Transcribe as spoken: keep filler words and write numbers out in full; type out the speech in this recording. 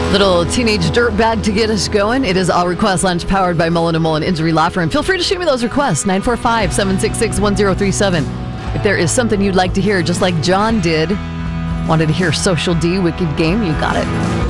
Little teenage dirtbag to get us going. It is All Request Lunch powered by Mullen and Mullen Injury Law Firm. Feel free to shoot me those requests, nine four five, seven six six, one zero three seven. If there is something you'd like to hear, just like John did, wanted to hear Social D, Wicked Game, you got it.